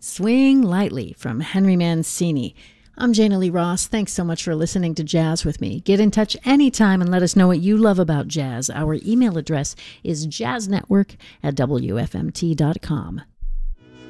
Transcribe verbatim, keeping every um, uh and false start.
Swing Lightly from Henry Mancini. I'm Jana Lee Ross. Thanks so much for listening to Jazz with me. Get in touch anytime and let us know what you love about jazz. Our email address is jazznetwork at W F M T dot com.